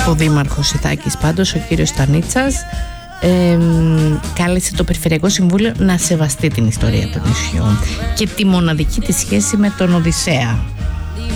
Ο δήμαρχος Ιθάκης πάντως, ο κύριος Στανίτσας, κάλεσε το Περιφερειακό Συμβούλιο να σεβαστεί την ιστορία του νησιού και τη μοναδική της σχέση με τον Οδυσσέα.